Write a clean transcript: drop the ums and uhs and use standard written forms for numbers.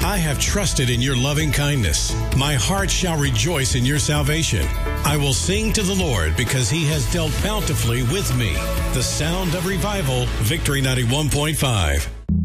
I have trusted in your loving kindness. My heart shall rejoice in your salvation. I will sing to the Lord because he has dealt bountifully with me. The sound of revival, Victory 91.5.